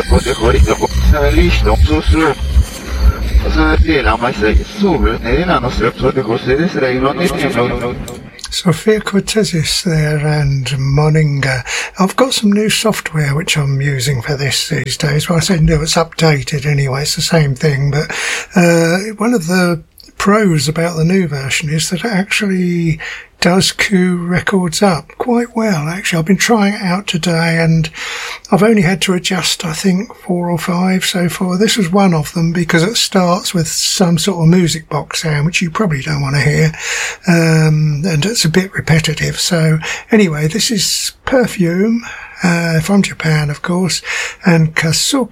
Sophia Cortezis there and Moninga. I've got some new software which I'm using for this these days. Well, I say new, it's updated anyway, it's the same thing. But one of the pros about the new version is that it actually does cue records up quite well, actually. I've been trying it out today and I've only had to adjust, I think, 4 or 5 so far. This was one of them because it starts with some sort of music box sound, which you probably don't want to hear, and it's a bit repetitive. So anyway, this is Perfume, from Japan, of course, and Kasuko